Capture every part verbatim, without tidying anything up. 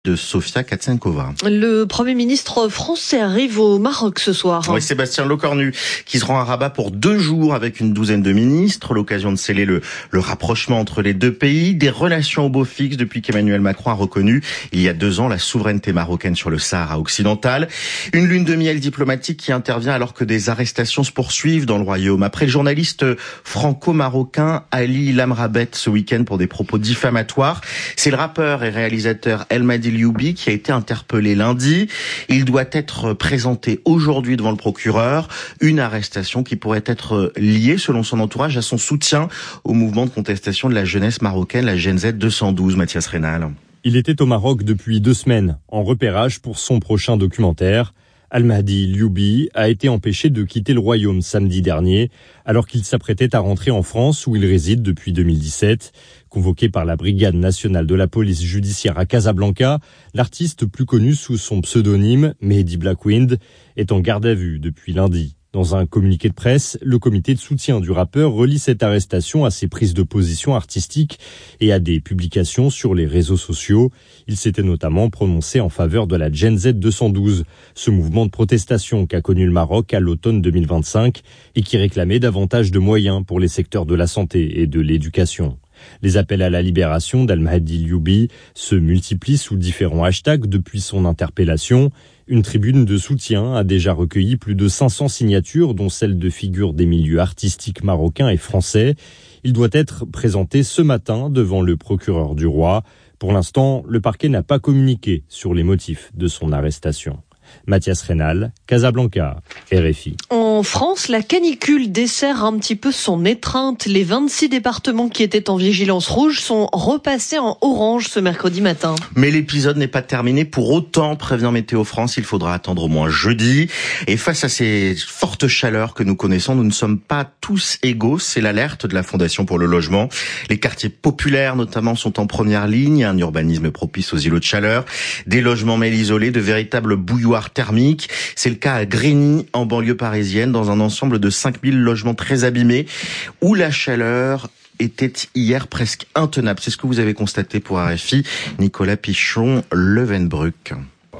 de Sofia Katsenkova. Le Premier ministre français arrive au Maroc ce soir. Oui, Sébastien Lecornu qui se rend à Rabat pour deux jours avec une douzaine de ministres. L'occasion de sceller le, le rapprochement entre les deux pays. Des relations au beau fixe depuis qu'Emmanuel Macron a reconnu il y a deux ans la souveraineté marocaine sur le Sahara occidental. Une lune de miel diplomatique qui intervient alors que des arrestations se poursuivent dans le royaume. Après le journaliste franco-marocain Ali Lamrabet ce week-end pour des propos diffamatoires, c'est le rappeur et réalisateur El Madi Lioubi qui a été interpellé lundi. Il doit être présenté aujourd'hui devant le procureur. Une arrestation qui pourrait être liée, selon son entourage, à son soutien au mouvement de contestation de la jeunesse marocaine, la Gen Z deux cent douze. Mathias Rénal. Il était au Maroc depuis deux semaines, en repérage pour son prochain documentaire. Al Mahdi Lioubi a été empêché de quitter le royaume samedi dernier, alors qu'il s'apprêtait à rentrer en France où il réside depuis deux mille dix-sept. Convoqué par la Brigade nationale de la police judiciaire à Casablanca, l'artiste plus connu sous son pseudonyme, Mehdi Blackwind, est en garde à vue depuis lundi. Dans un communiqué de presse, le comité de soutien du rappeur relie cette arrestation à ses prises de position artistiques et à des publications sur les réseaux sociaux. Il s'était notamment prononcé en faveur de la Gen Z deux cent douze, ce mouvement de protestation qu'a connu le Maroc à l'automne deux mille vingt-cinq et qui réclamait davantage de moyens pour les secteurs de la santé et de l'éducation. Les appels à la libération d'Al Mahdi Lioubi se multiplient sous différents hashtags depuis son interpellation. Une tribune de soutien a déjà recueilli plus de cinq cents signatures, dont celles de figures des milieux artistiques marocains et français. Il doit être présenté ce matin devant le procureur du roi. Pour l'instant, le parquet n'a pas communiqué sur les motifs de son arrestation. Mathias Rénal, Casablanca, R F I. En France, la canicule dessert un petit peu son étreinte. Les vingt-six départements qui étaient en vigilance rouge sont repassés en orange ce mercredi matin. Mais l'épisode n'est pas terminé. Pour autant, prévient Météo France, il faudra attendre au moins jeudi. Et face à ces fortes chaleurs que nous connaissons, nous ne sommes pas tous égaux. C'est l'alerte de la Fondation pour le logement. Les quartiers populaires, notamment, sont en première ligne. Un urbanisme propice aux îlots de chaleur. Des logements mal isolés, de véritables bouilloires thermiques. C'est le cas à Grigny, en banlieue parisienne, dans un ensemble de cinq mille logements très abîmés, où la chaleur était hier presque intenable. C'est ce que vous avez constaté pour R F I. Nicolas Pichon, Levenbruck.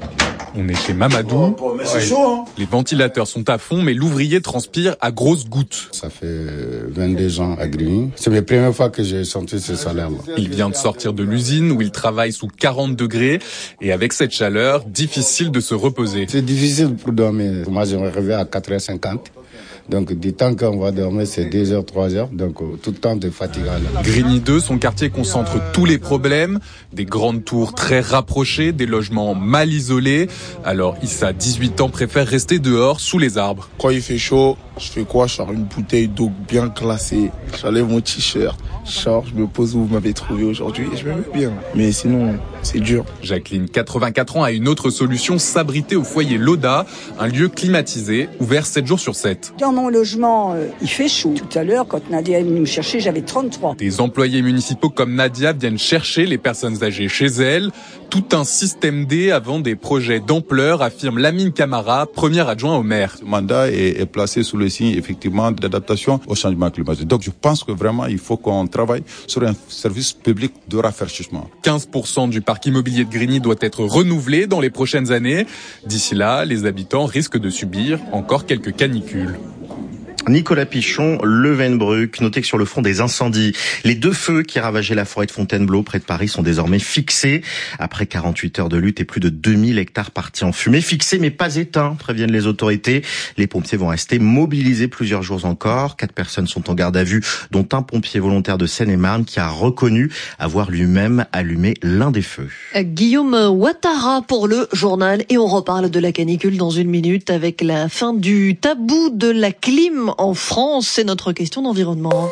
On est chez Mamadou. Oh, mais c'est ouais. chaud, hein. Les ventilateurs sont à fond, mais l'ouvrier transpire à grosses gouttes. Ça fait vingt-deux ans à Grigny. C'est la première fois que j'ai senti ce salaire-là. Il vient de sortir de l'usine où il travaille sous quarante degrés. Et avec cette chaleur, difficile de se reposer. C'est difficile pour dormir. Moi, je me réveille à quatre heures cinquante. Donc, du temps qu'on va dormir, c'est deux heures, trois heures. Donc, tout le temps de fatigue. Grigny deux, son quartier concentre tous les problèmes. Des grandes tours très rapprochées, des logements mal isolés. Alors, Issa, dix-huit ans, préfère rester dehors, sous les arbres. Quand il fait chaud, je fais quoi? Je sors une bouteille d'eau bien glacée. J'enlève mon t-shirt. Je sors, je me pose où vous m'avez trouvé aujourd'hui et je me mets bien. Mais sinon, c'est dur. Jacqueline, quatre-vingt-quatre ans, a une autre solution, s'abriter au foyer Loda, un lieu climatisé, ouvert sept jours sur sept. Dans mon logement, euh, il fait chaud. Tout à l'heure, quand Nadia est venue me chercher, j'avais trente-trois. Des employés municipaux comme Nadia viennent chercher les personnes âgées chez elles. Tout un système D avant des projets d'ampleur, affirme Lamine Camara, premier adjoint au maire. Ce mandat est, est placé sous le signe, effectivement, d'adaptation au changement climatique. Donc, je pense que vraiment, il faut qu'on travaille sur un service public de rafraîchissement. quinze pour cent du parc immobilier de Grigny doit être renouvelé dans les prochaines années. D'ici là, les habitants risquent de subir encore quelques canicules. Nicolas Pichon, Levenbruck. Notez que sur le front des incendies, les deux feux qui ravageaient la forêt de Fontainebleau près de Paris sont désormais fixés. Après quarante-huit heures de lutte et plus de deux mille hectares partis en fumée. Fixés mais pas éteints, préviennent les autorités. Les pompiers vont rester mobilisés plusieurs jours encore. Quatre personnes sont en garde à vue, dont un pompier volontaire de Seine-et-Marne qui a reconnu avoir lui-même allumé l'un des feux. Guillaume Ouattara pour le journal. Et on reparle de la canicule dans une minute avec la fin du tabou de la clim en France, c'est notre question d'environnement.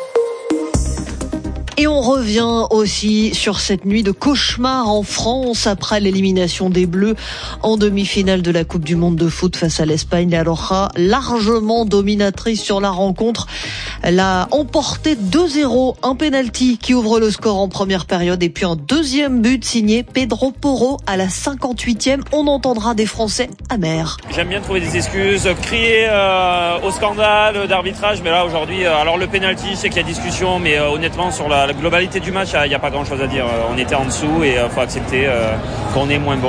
Et on revient aussi sur cette nuit de cauchemar en France après l'élimination des Bleus en demi-finale de la Coupe du Monde de foot face à l'Espagne. La Roja, largement dominatrice sur la rencontre, l'a emporté deux zéro. Un penalty qui ouvre le score en première période et puis un deuxième but signé Pedro Porro à la cinquante-huitième. On entendra des Français amers. J'aime bien trouver des excuses, crier euh, au scandale d'arbitrage, mais là aujourd'hui, euh, alors le penalty, c'est qu'il y a discussion, mais euh, honnêtement sur la La globalité du match, il n'y a pas grand chose à dire. On était en dessous et il faut accepter qu'on est moins bon.